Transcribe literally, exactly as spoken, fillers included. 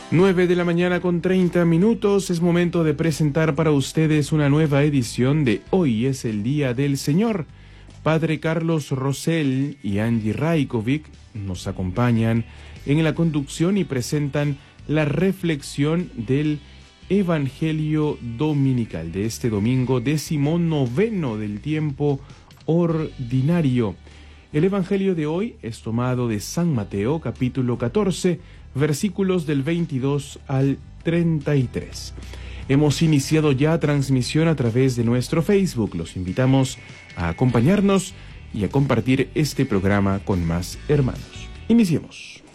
nueve de la mañana con treinta minutos, es momento de presentar para ustedes una nueva edición de Hoy es el Día del Señor. Padre Carlos Rosell y Angie Rajkovic nos acompañan en la conducción y presentan la reflexión del Evangelio Dominical de este domingo decimonoveno del tiempo ordinario. El Evangelio de hoy es tomado de San Mateo, capítulo catorce, versículos del veintidós al treinta y tres. Hemos iniciado ya transmisión a través de nuestro Facebook. Los invitamos a acompañarnos y a compartir este programa con más hermanos. Iniciemos.